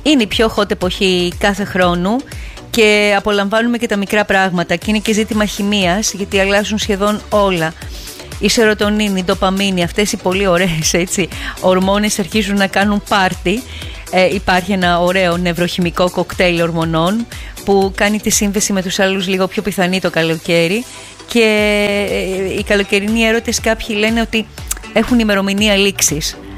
Είναι η πιο hot εποχή κάθε χρόνου και απολαμβάνουμε και τα μικρά πράγματα και είναι και ζήτημα χημείας, γιατί αλλάζουν σχεδόν όλα. Η σερωτονίνη, η ντοπαμίνη, αυτές οι πολύ ωραίες ορμόνες αρχίζουν να κάνουν πάρτι. Υπάρχει ένα ωραίο νευροχημικό κοκτέιλ ορμονών που κάνει τη σύνδεση με τους άλλους λίγο πιο πιθανή το καλοκαίρι, και οι καλοκαιρινοί έρωτες κάποιοι λένε ότι έχουν ημερομηνία λήξης.